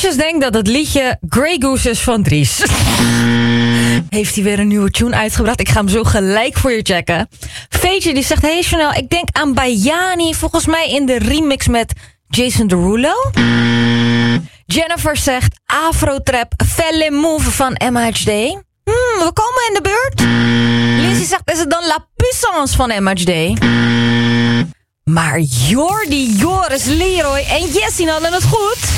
Precious denkt dat het liedje Grey Goose is van Dries. Heeft hij weer een nieuwe tune uitgebracht? Ik ga hem zo gelijk voor je checken. Feetje die zegt, hey Chanel, ik denk aan Bayani. Volgens mij in de remix met Jason Derulo. Jennifer zegt, Afrotrap, Felle Move van MHD. We komen in de buurt. Lizzie zegt, is het dan La Puissance van MHD? Maar Jordi, Joris, Leroy en Jessie hadden het goed.